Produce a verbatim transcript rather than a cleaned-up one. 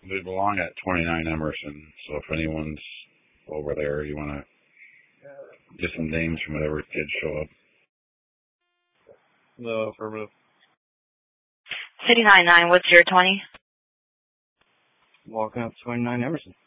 They belong at twenty-nine Emerson, so if anyone's over there, you want to get some names from whatever kids show up. No, affirmative. City nine nine, what's your twenty? Walking up twenty-nine Emerson.